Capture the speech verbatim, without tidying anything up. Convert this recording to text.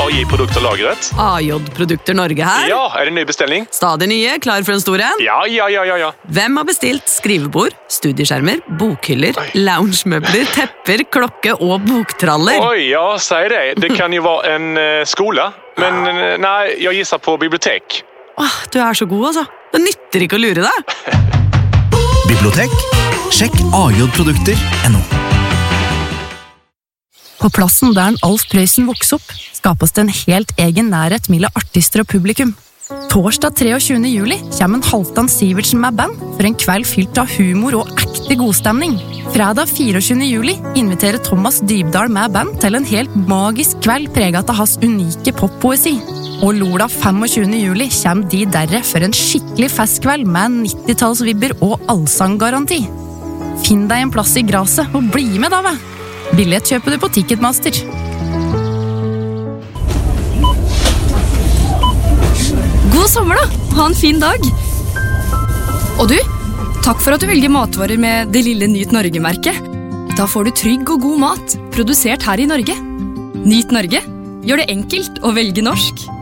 A J-produkterlagret. A J-produkter Norge her. Ja, er det ny bestilling? Stadig nye, klar for en stor en. Ja, ja, ja, ja, ja. Hvem har bestilt skrivebord, studieskjermer, bokhyller, Oi. loungemøbler, tepper, klokke og boktraller? Oj, ja, säg det. Det kan ju vara en uh, skola. Men uh, nej, jag gissar på bibliotek. Åh, du er så god, altså. Det nytter ikke å lure deg. Bibliotek? Sjekk a j produkter punktum no. På plassen der en Alf Prøysen vokste opp, skapes det en helt egen nærhet mellom artister og publikum. Torsdag treogtjuende juli kommer en Halvdan Sivertsen med band for en kveld fylt av humor og ekte godstemning. Fredag fireogtjuende juli inviterer Thomas Dybdahl med band til en helt magisk kveld preget av hans unike poppoesi. Og lørdag femogtjuende juli kommer de derre for en skikkelig festkveld med nittitallsvibber og allsanggaranti. Finn deg en plass i graset og bli med da, hva? Billett kjøper du på Ticketmaster. God sommer da, ha en fin dag. Og du, takk for at du velger matvarer med det lille Nyt Norge-merket. Da får du trygg og god mat, produsert her i Norge. Nyt Norge, gjør det enkelt å velge norsk.